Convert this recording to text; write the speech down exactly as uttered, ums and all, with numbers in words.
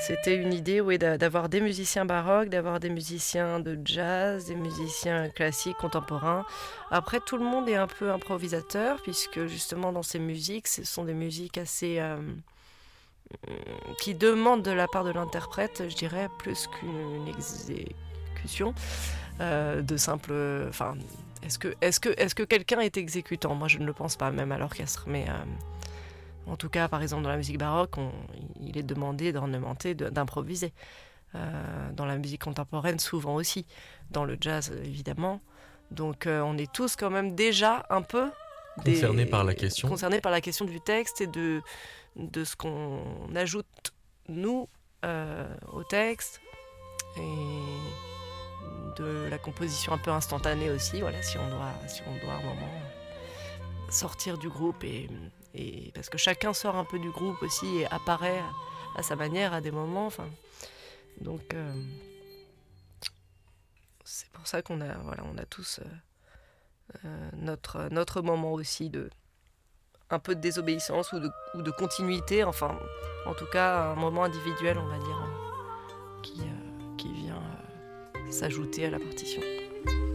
C'était une idée, oui, d'a- d'avoir des musiciens baroques, d'avoir des musiciens de jazz, des musiciens classiques, contemporains. Après, tout le monde est un peu improvisateur, puisque justement dans ces musiques, ce sont des musiques assez... euh, qui demandent de la part de l'interprète, je dirais, plus qu'une exécution, euh, de simple... Enfin, est-ce que, est-ce que, est-ce que quelqu'un est exécutant ? Moi, je ne le pense pas, même à l'orchestre, mais... euh, en tout cas, par exemple, dans la musique baroque, on- il est demandé d'ornementer, de- d'improviser. Euh, dans la musique contemporaine, souvent aussi. Dans le jazz, évidemment. Donc, euh, on est tous quand même déjà un peu Concerné par la des... question. concernés par la question du texte et de, de ce qu'on ajoute, nous, euh, au texte. Et de la composition un peu instantanée aussi. Voilà, si on doit, si on doit à un moment sortir du groupe et, et parce que chacun sort un peu du groupe aussi et apparaît à, à sa manière à des moments. Enfin, donc euh, c'est pour ça qu'on a, voilà, on a tous euh, euh, notre notre moment aussi de un peu de désobéissance ou de, ou de continuité. Enfin, en tout cas, un moment individuel, on va dire, euh, qui euh, qui vient euh, s'ajouter à la partition.